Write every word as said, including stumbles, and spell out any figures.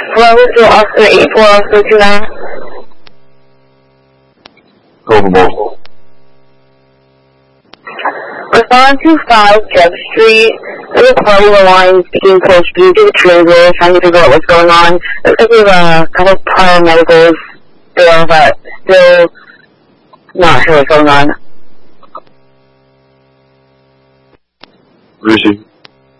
Hello, this is Oscar eight four zero two nine. Overboard. Respond to five Jeb Street. There's a party the line speaking Portuguese to the trailer, trying to figure out what's going on. Looks like there's a couple of paramedicals there, but still not sure what's going on. Where is she?